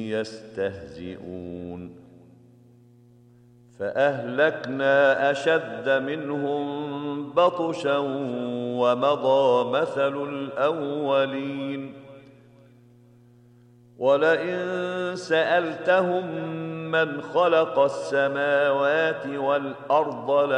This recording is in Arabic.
يستهزئون فأهلكنا أشد منهم بطشا ومضى مثل الأولين ولئن سألتهم من خلق السماوات والأرض